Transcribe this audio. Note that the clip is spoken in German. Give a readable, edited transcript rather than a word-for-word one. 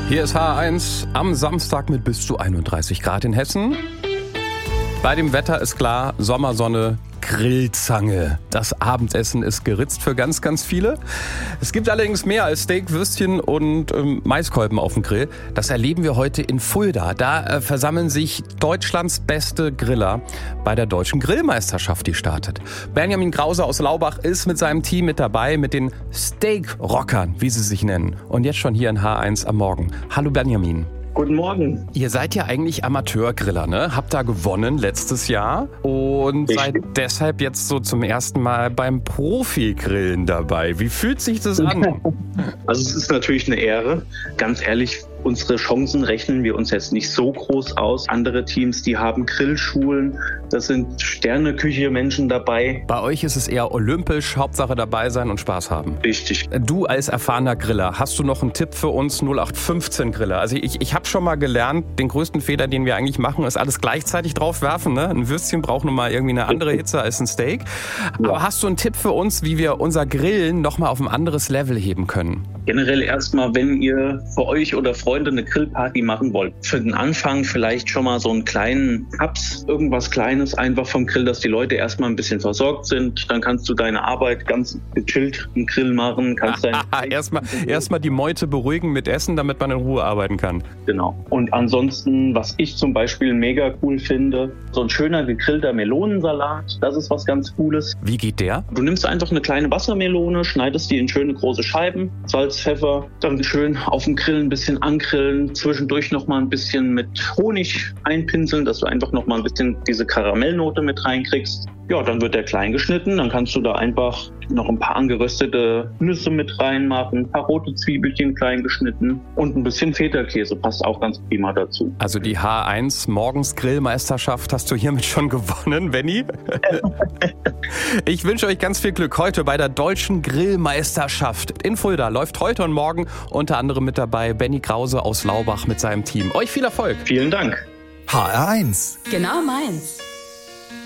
Hier ist H1 am Samstag mit bis zu 31 Grad in Hessen. Bei dem Wetter ist klar, Sommersonne, Grillzange. Das Abendessen ist geritzt für ganz, ganz viele. Es gibt allerdings mehr als Steak, Würstchen und Maiskolben auf dem Grill. Das erleben wir heute in Fulda. Da versammeln sich Deutschlands beste Griller bei der Deutschen Grillmeisterschaft, die startet. Benjamin Krause aus Laubach ist mit seinem Team mit dabei, mit den Steak-Rockern, wie sie sich nennen. Und jetzt schon hier in H1 am Morgen. Hallo Benjamin. Guten Morgen. Ihr seid ja eigentlich Amateurgriller, ne? Habt da gewonnen letztes Jahr und seid deshalb jetzt so zum ersten Mal beim Profi-Grillen dabei. Wie fühlt sich das an? Also es ist natürlich eine Ehre. Ganz ehrlich, unsere Chancen rechnen wir uns jetzt nicht so groß aus. Andere Teams, die haben Grillschulen, das sind Sterneküche-Menschen dabei. Bei euch ist es eher olympisch, Hauptsache dabei sein und Spaß haben. Richtig. Du als erfahrener Griller, hast du noch einen Tipp für uns 0815 Griller? Also ich habe schon mal gelernt, den größten Fehler, den wir eigentlich machen, ist alles gleichzeitig drauf werfen. Ne? Ein Würstchen braucht nun mal irgendwie eine andere Hitze als ein Steak. Ja. Aber hast du einen Tipp für uns, wie wir unser Grillen noch mal auf ein anderes Level heben können? Generell erstmal, wenn ihr für euch oder Freunde eine Grillparty machen wollt, für den Anfang vielleicht schon mal so einen kleinen Cups, irgendwas Kleines einfach vom Grill, dass die Leute erstmal ein bisschen versorgt sind. Dann kannst du deine Arbeit ganz gechillt im Grill machen. Erstmal die Meute beruhigen mit Essen, damit man in Ruhe arbeiten kann. Genau. Und ansonsten, was ich zum Beispiel mega cool finde, so ein schöner gegrillter Melonensalat, das ist was ganz Cooles. Wie geht der? Du nimmst einfach eine kleine Wassermelone, schneidest die in schöne große Scheiben, Salz, Pfeffer, dann schön auf dem Grill ein bisschen angrillen, zwischendurch nochmal ein bisschen mit Honig einpinseln, dass du einfach nochmal ein bisschen diese Karamellnote mit reinkriegst. Ja, dann wird der klein geschnitten, dann kannst du da einfach noch ein paar angeröstete Nüsse mit reinmachen, ein paar rote Zwiebelchen klein geschnitten und ein bisschen Feta-Käse, passt auch ganz prima dazu. Also die H1 Morgens Grillmeisterschaft hast du hiermit schon gewonnen, Benni. Ich wünsche euch ganz viel Glück heute bei der Deutschen Grillmeisterschaft in Fulda. Läuft heute und morgen unter anderem mit dabei Benny Krause aus Laubach mit seinem Team. Euch viel Erfolg. Vielen Dank. HR1. Genau meins.